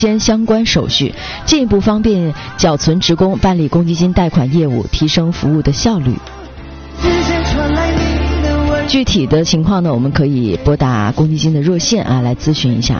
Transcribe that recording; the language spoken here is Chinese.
相关手续，进一步方便缴存职工办理公积金贷款业务，提升服务的效率。具体的情况呢，我们可以拨打公积金的热线来咨询一下。